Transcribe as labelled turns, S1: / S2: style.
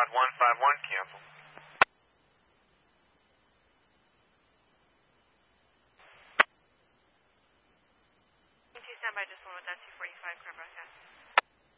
S1: Quad 151, cancel.
S2: Standby, just one with that 245, current broadcast.